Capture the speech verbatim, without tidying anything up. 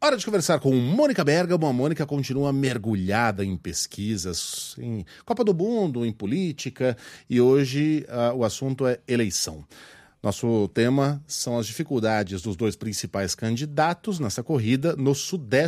Hora de conversar com Mônica Bergamo. A Mônica continua mergulhada em pesquisas, em Copa do Mundo, em política, e hoje uh, o assunto é eleição. Nosso tema são as dificuldades dos dois principais candidatos nessa corrida no Sudeste